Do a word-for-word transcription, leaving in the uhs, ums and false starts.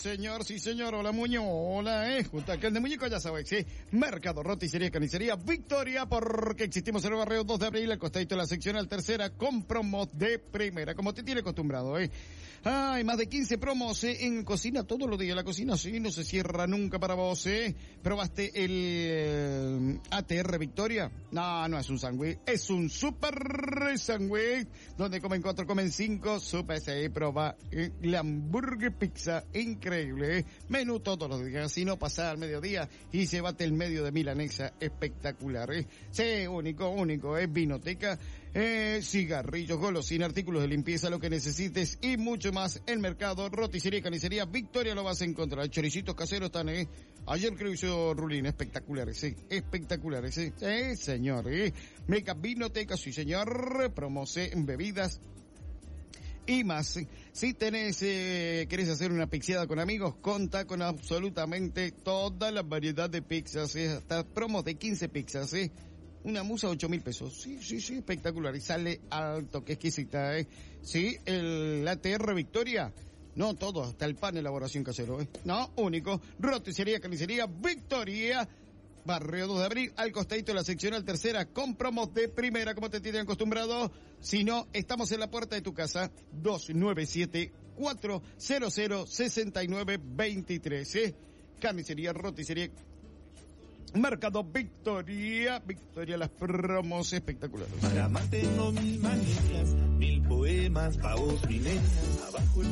señor, sí, señor. Hola, Muño. Hola, eh. Junto a aquel de Muñeco, ya sabes, sí. Mercado, roticería, carnicería, Victoria, porque existimos en el barrio dos de abril, al costadito de la seccional tercera, con promos de primera, como te tiene acostumbrado, eh. Ay, más de quince promos eh, en cocina todos los días. La cocina sí no se cierra nunca para vos, eh. ¿Probaste el eh, A T R Victoria? No, no es un sándwich, es un super sándwich. Donde comen cuatro, comen cinco. Super, sí, proba eh, la hamburger pizza, increíble, eh. Menú todos los días, si no pasa al mediodía y se bate el medio de milanesa, espectacular, eh. Sí, único, único, es eh. Vinoteca, eh, cigarrillos, golosina, artículos de limpieza, lo que necesites y mucho más. El mercado, roticería y carnicería Victoria lo vas a encontrar. Choricitos caseros están, eh. Ayer creo que hizo Rulín, espectaculares, sí, espectaculares, sí, sí, señor, eh. Mega Vinoteca, sí, señor, promose en bebidas y más. Si tenés, eh, querés hacer una pizzeada con amigos, conta con absolutamente toda la variedad de pizzas, eh. Hasta promos de quince pizzas, eh. Una musa, ocho mil pesos. Sí, sí, sí, espectacular. Y sale alto, qué exquisita, eh. Sí, el A T R Victoria. No todo, hasta el pan de elaboración casero, eh. No, único. Roticería, carnicería, Victoria. Barrio dos de abril, al costadito de la seccional tercera, con promos de primera, como te tienen acostumbrado. Si no, estamos en la puerta de tu casa, dos nueve siete, cuatro cero cero, seis nueve dos tres, eh. Carnicería, roticería, Mercado Victoria, Victoria, las promos espectaculares. Para amar tengo mil maneras, mil poemas, pa' vos, mi nena, abajo el